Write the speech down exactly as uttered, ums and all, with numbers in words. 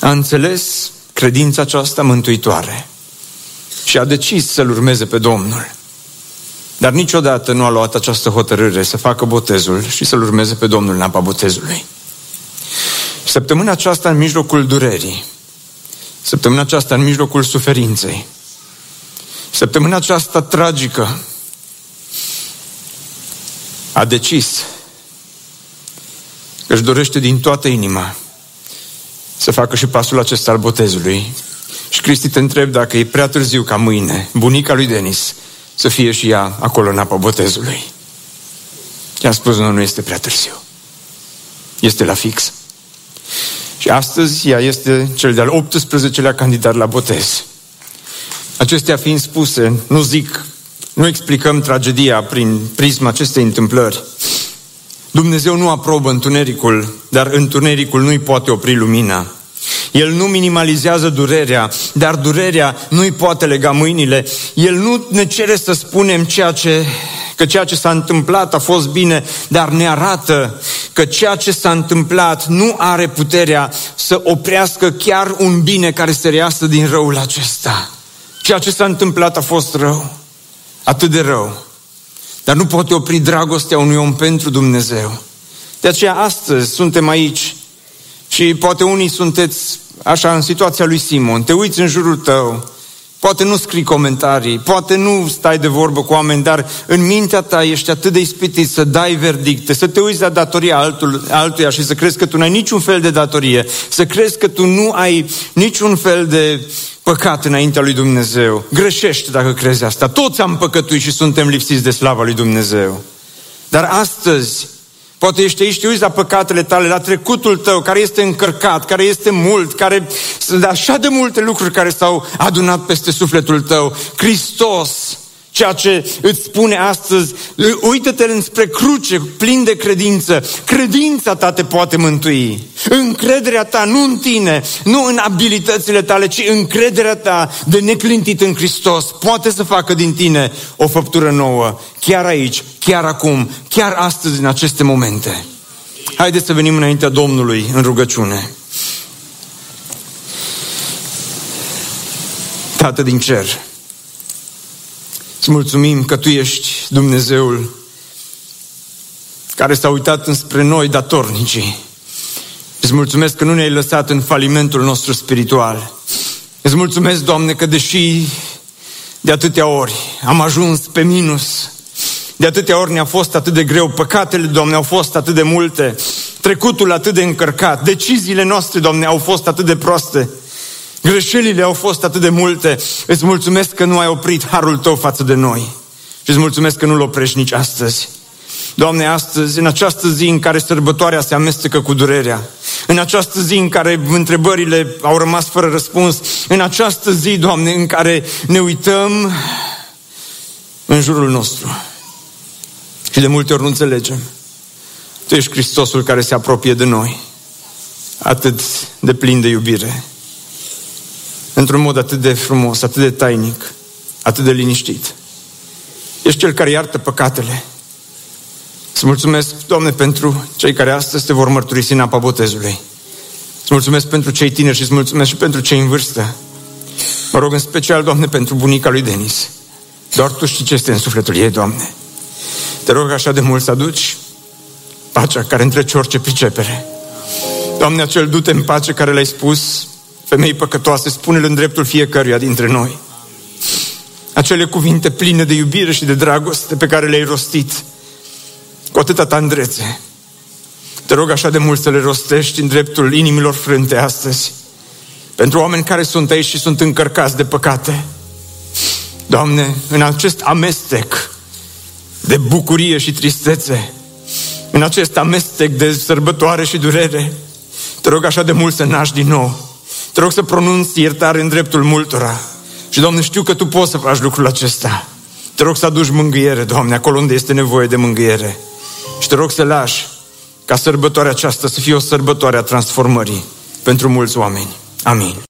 a înțeles credința aceasta mântuitoare și a decis să-L urmeze pe Domnul. Dar niciodată nu a luat această hotărâre să facă botezul și să-L urmeze pe Domnul în apa botezului. Săptămâna aceasta, în mijlocul durerii, săptămâna aceasta, în mijlocul suferinței, săptămâna aceasta tragică, a decis că își dorește din toată inima să facă și pasul acesta al botezului. Și Cristi, te întreb dacă e prea târziu ca mâine bunica lui Denis să fie și ea acolo în apa botezului. I-am spus, nu, nu este prea târziu. Este la fix. Și astăzi ea este cel de-al optsprezecelea candidat la botez. Acestea fiind spuse, nu zic, nu explicăm tragedia prin prisma acestei întâmplări. Dumnezeu nu aprobă întunericul, dar întunericul nu-i poate opri lumina. El nu minimalizează durerea, dar durerea nu-i poate lega mâinile. El nu ne cere să spunem ceea ce, că ceea ce s-a întâmplat a fost bine, dar ne arată că ceea ce s-a întâmplat nu are puterea să oprească chiar un bine care se reiasă din răul acesta. Ceea ce s-a întâmplat a fost rău, atât de rău, dar nu poate opri dragostea unui om pentru Dumnezeu. De aceea astăzi suntem aici și poate unii sunteți așa în situația lui Simon, te uiți în jurul tău, poate nu scrii comentarii, poate nu stai de vorbă cu oameni, dar în mintea ta ești atât de ispitit să dai verdicte, să te uiți la datoria altul, altuia și să crezi că tu nu ai niciun fel de datorie, să crezi că tu nu ai niciun fel de păcat înaintea lui Dumnezeu. Greșești dacă crezi asta. Toți am păcătuit și suntem lipsiți de slava lui Dumnezeu. Dar astăzi, poate ești aici, te uiți la păcatele tale, la trecutul tău, care este încărcat, care este mult, care sunt așa de multe lucruri care s-au adunat peste sufletul tău. Hristos, ceea ce îți spune astăzi, uită-te înspre cruce, plin de credință. Credința ta te poate mântui. Încrederea ta, nu în tine, nu în abilitățile tale, ci încrederea ta de neclintit în Hristos poate să facă din tine o făptură nouă. Chiar aici, chiar acum, chiar astăzi, în aceste momente. Haideți să venim înaintea Domnului în rugăciune. Tată din cer, îți mulțumim că Tu ești Dumnezeul care s-a uitat înspre noi datornicii. Îți mulțumesc că nu ne-ai lăsat în falimentul nostru spiritual. Îți mulțumesc, Doamne, că deși de atâtea ori am ajuns pe minus, de atâtea ori ne-a fost atât de greu, păcatele, Doamne, au fost atât de multe, trecutul atât de încărcat, deciziile noastre, Doamne, au fost atât de proaste, greșelile au fost atât de multe. Îți mulțumesc că nu ai oprit harul Tău față de noi și îți mulțumesc că nu-l oprești nici astăzi. Doamne, astăzi, în această zi în care sărbătoarea se amestecă cu durerea, în această zi în care întrebările au rămas fără răspuns, în această zi, Doamne, în care ne uităm în jurul nostru și de multe ori nu înțelegem. Tu ești Hristosul care se apropie de noi, atât de plin de iubire, într-un mod atât de frumos, atât de tainic, atât de liniștit. Ești Cel care iartă păcatele. Îți mulțumesc, Doamne, pentru cei care astăzi te vor mărturisi în apa botezului. Îți mulțumesc pentru cei tineri și îți mulțumesc și pentru cei în vârstă. Mă rog în special, Doamne, pentru bunica lui Denis. Doar Tu știi ce este în sufletul ei, Doamne. Te rog așa de mult să aduci pacea care întrece orice pricepere. Doamne, acel du-te în pace care l-ai spus femeii păcătoase, spune-l în dreptul fiecăruia dintre noi. Acele cuvinte pline de iubire și de dragoste pe care le-ai rostit cu atâta tandrețe. Te rog așa de mult să le rostești în dreptul inimilor frânte astăzi, pentru oameni care sunt aici și sunt încărcați de păcate. Doamne, în acest amestec de bucurie și tristețe, în acest amestec de sărbătoare și durere, te rog așa de mult să naști din nou. Te rog să pronunți iertare în dreptul multora. Și, Doamne, știu că Tu poți să faci lucrul acesta. Te rog să aduci mângâiere, Doamne, acolo unde este nevoie de mângâiere. Și te rog să lași ca sărbătoarea aceasta să fie o sărbătoare a transformării pentru mulți oameni. Amin.